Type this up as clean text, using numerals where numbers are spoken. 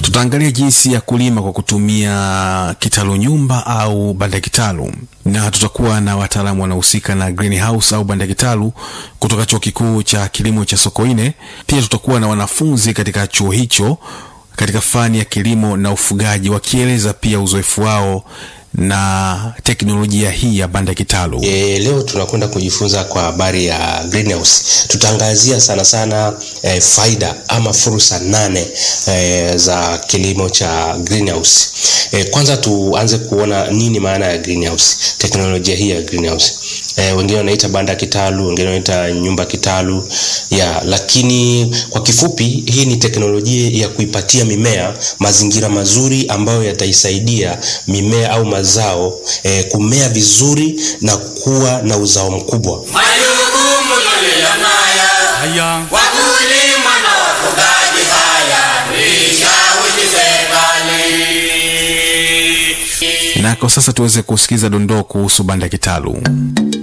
Tutaangalia jinsi ya kulima kwa kutumia kitalu nyumba au banda kitalu, na tutakuwa na wataalamu wanaohusika na greenhouse au banda kitalu kutoka Chuo Kikuu cha Kilimo cha Sokoine. Pia tutakuwa na wanafunzi katika chuo hicho katika fani ya kilimo na ufugaji wakieleza pia uzoefu wao na teknolojia hii ya banda kitalu. Leo tunakwenda kujifunza kwa habari ya greenhouse. Tutaangazia sana faida ama fursa 8 za kilimo cha greenhouse. Kwanza tuanze kuona nini maana ya greenhouse, teknolojia hii ya greenhouse. Wengine wanaita banda kitalu, wengine wanaita nyumba kitalu lakini kwa kifupi hii ni teknolojia ya kuipatia mimea mazingira mazuri ambayo yataisaidia mimea au mazao kumea vizuri na kuwa na uzao mkubwa. Majukumu tulionayo wakulima na wafugaji tuishawishi serikali. Na kwa sasa tuweze kusikiza dondoo kuhusu banda kitalu.